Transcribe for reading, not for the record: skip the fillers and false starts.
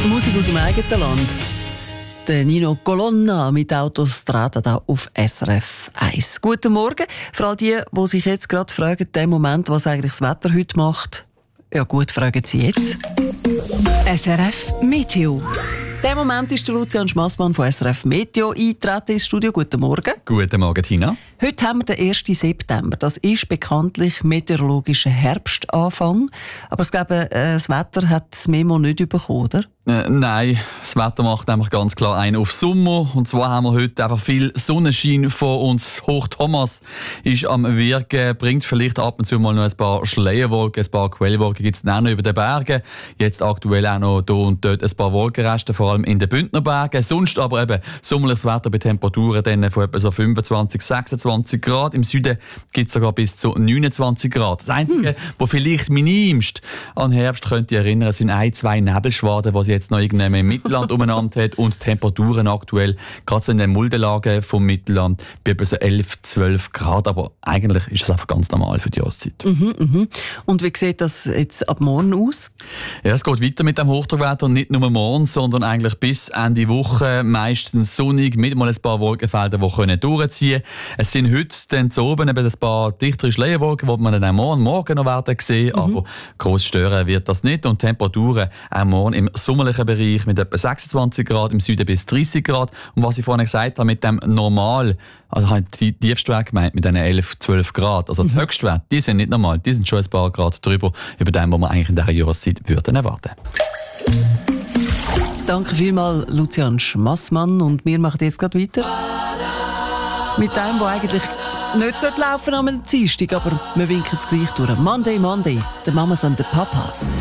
Musik aus dem eigenen Land. Der Nino Colonna mit Autostrada da auf SRF 1. Guten Morgen. Für all die sich jetzt gerade fragen, dem Moment, was eigentlich das Wetter heute macht. Ja gut, fragen Sie jetzt. SRF Meteo. Der Moment ist der Lucian Schmassmann von SRF Meteo eingetreten ins Studio. Guten Morgen. Guten Morgen, Tina. Heute haben wir den 1. September. Das ist bekanntlich meteorologischer Herbstanfang. Aber ich glaube, das Wetter hat das Memo nicht bekommen, oder? Nein, das Wetter macht einfach ganz klar einen auf Sommer. Und zwar haben wir heute einfach viel Sonnenschein vor uns. Hoch Thomas ist am Wirken, bringt vielleicht ab und zu mal noch ein paar Schleierwolken, ein paar Quellwolken gibt es auch noch über den Bergen. Jetzt aktuell auch noch hier und dort ein paar Wolkenreste, vor allem in den Bündnerbergen. Sonst aber eben sommerliches Wetter bei Temperaturen dann von etwa so 25, 26 Grad. Im Süden gibt es sogar bis zu 29 Grad. Das Einzige, was vielleicht minimst an Herbst könnte erinnern, sind ein, zwei Nebelschwaden, die jetzt noch irgendwann im Mittelland umeinander hat und Temperaturen aktuell, gerade so in den Muldenlagen vom Mittelland, bei etwa so 11, 12 Grad. Aber eigentlich ist es einfach ganz normal für die Jahreszeit. Und wie sieht das jetzt ab morgen aus? Ja, es geht weiter mit dem Hochdruckwetter, nicht nur morgen, sondern eigentlich bis Ende Woche, meistens sonnig, mit mal ein paar Wolkenfelder, die können durchziehen können. Es sind heute dann zu oben eben ein paar dichtere Schleierwolken, die man dann auch morgen noch werden sehen, aber gross stören wird das nicht. Und Temperaturen auch morgen im sommerlichen Bereich mit etwa 26 Grad, im Süden bis 30 Grad. Und was ich vorhin gesagt habe, mit dem Normal, also habe ich die Tiefstwerte gemeint, mit diesen 11, 12 Grad. Also die Höchstwerte, die sind nicht normal, die sind schon ein paar Grad drüber, über dem, was man eigentlich in dieser Jahreszeit würden erwarten. Danke vielmals, Lucian Schmassmann. Und wir machen jetzt gerade weiter mit dem, was eigentlich nicht laufen am Dienstag, aber wir winken es gleich durch. Monday, Monday, the Mamas and the Papas.